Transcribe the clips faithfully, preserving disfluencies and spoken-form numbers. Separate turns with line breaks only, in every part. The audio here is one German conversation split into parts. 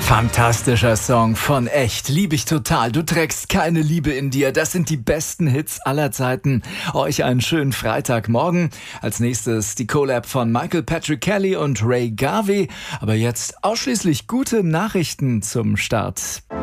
Fantastischer Song von Echt, lieb ich total. Du trägst keine Liebe in dir. Das sind die besten Hits aller Zeiten. Euch einen schönen Freitagmorgen. Als nächstes die Collab von Michael Patrick Kelly und Ray Garvey. Aber jetzt ausschließlich gute Nachrichten zum Start.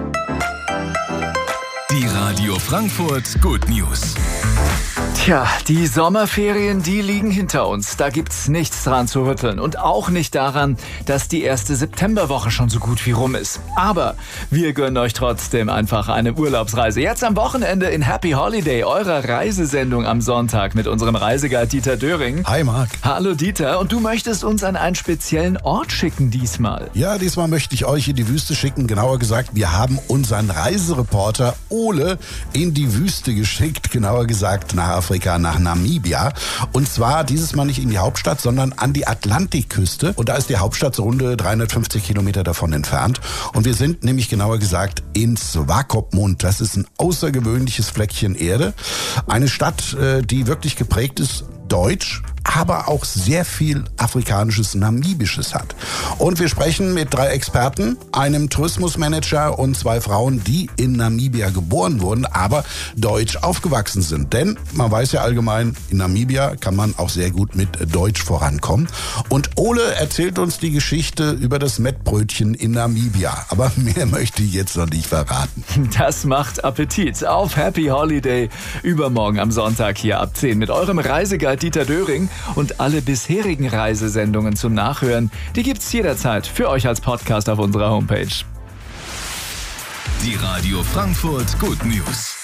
Die Radio Frankfurt Good News.
Tja, die Sommerferien, die liegen hinter uns. Da gibt's nichts dran zu rütteln. Und auch nicht daran, dass die erste Septemberwoche schon so gut wie rum ist. Aber wir gönnen euch trotzdem einfach eine Urlaubsreise. Jetzt am Wochenende in Happy Holiday, eurer Reisesendung am Sonntag mit unserem Reiseguide Dieter Döring.
Hi Marc.
Hallo Dieter. Und du möchtest uns an einen speziellen Ort schicken diesmal.
Ja, diesmal möchte ich euch in die Wüste schicken. Genauer gesagt, wir haben unseren Reisereporter Ole in die Wüste geschickt. Genauer gesagt nach Afrika, nach Namibia. Und zwar dieses Mal nicht in die Hauptstadt, sondern an die Atlantikküste. Und da ist die Hauptstadt so runde dreihundertfünfzig Kilometer davon entfernt. Und wir sind nämlich genauer gesagt in Swakopmund. Das ist ein außergewöhnliches Fleckchen Erde. Eine Stadt, die wirklich geprägt ist deutsch, aber auch sehr viel afrikanisches, namibisches hat. Und wir sprechen mit drei Experten, einem Tourismusmanager und zwei Frauen, die in Namibia geboren wurden, aber deutsch aufgewachsen sind. Denn man weiß ja allgemein, in Namibia kann man auch sehr gut mit Deutsch vorankommen. Und Ole erzählt uns die Geschichte über das Mettbrötchen in Namibia. Aber mehr möchte ich jetzt noch nicht verraten.
Das macht Appetit. Auf Happy Holiday übermorgen am Sonntag hier ab zehn mit eurem Reiseguide Dieter Döring. Und alle bisherigen Reisesendungen zum Nachhören, die gibt's jederzeit für euch als Podcast auf unserer Homepage.
Die Radio Frankfurt Good News.